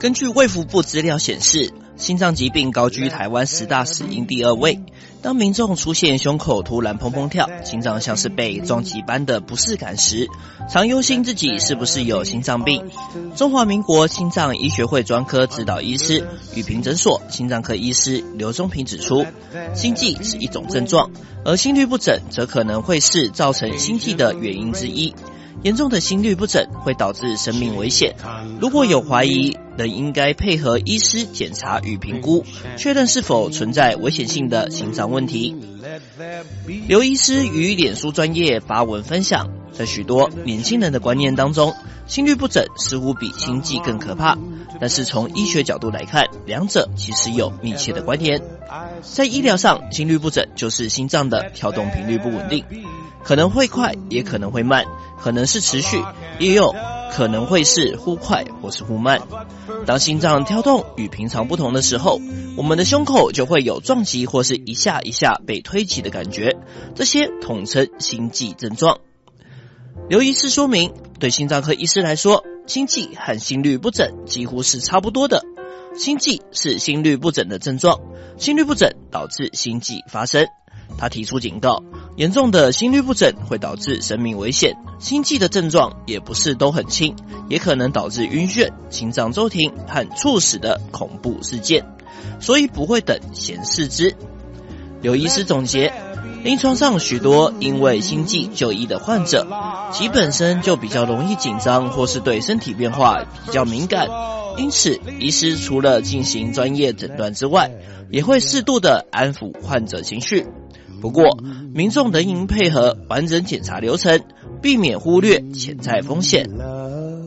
根据卫福部资料显示，心脏疾病高居台湾10大死因第2位。当民众出现胸口突然砰砰跳，心脏像是被撞击般的不适感时，常忧心自己是不是有心脏病。中华民国心脏医学会专科指导医师宇平诊所心脏科医师刘宗平指出，心悸是一种症状，而心律不整则可能会是造成心悸的原因之一。严重的心律不整会导致生命危险，如果有怀疑，仍应该配合医师检查与评估，确认是否存在危险性的心脏问题。刘医师于脸书专页发文分享，在许多年轻人的观念当中，心律不整似乎比心悸更可怕，但是从医学角度来看，两者其实有密切的关联。在医疗上，心律不整就是心脏的跳动频率不稳定，可能会快，也可能会慢，可能是持续，也有可能会是忽快或是忽慢。当心脏跳动与平常不同的时候，我们的胸口就会有撞击或是一下一下被推挤的感觉，这些统称心悸症状。刘医师说明，对心脏科医师来说，心悸和心律不整几乎是差不多的。心悸是心律不整的症状，心律不整导致心悸发生。他提出警告，严重的心律不整会导致生命危险，心悸的症状也不是都很轻，也可能导致晕眩、心脏骤停和猝死的恐怖事件，所以不会等闲视之。刘医师总结，临床上许多因为心悸就医的患者，其本身就比较容易紧张或是对身体变化比较敏感，因此医师除了进行专业诊断之外，也会适度的安抚患者情绪。不过，民众仍应配合完整检查流程，避免忽略潜在风险。